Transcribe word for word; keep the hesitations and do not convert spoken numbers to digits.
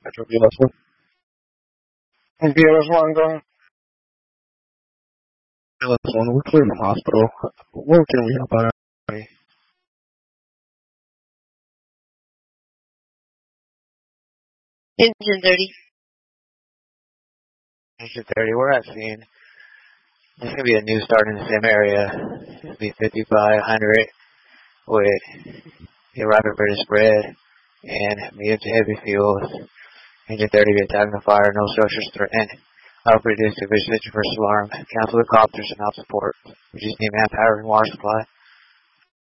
Metro B S one. B S one going. B S one, we're clearing the hospital. Where can we help out? Engine thirty. Engine thirty, we're at scene. There's going to be a new start in the same area. It'll be fifty-five hundred with the rapid British spread and medium to heavy fuels. Engine thirty be attacking the fire, no structures threatened. I'll produce a vigilance first alarm. Cancel the copters and help support. We just need manpower and water supply.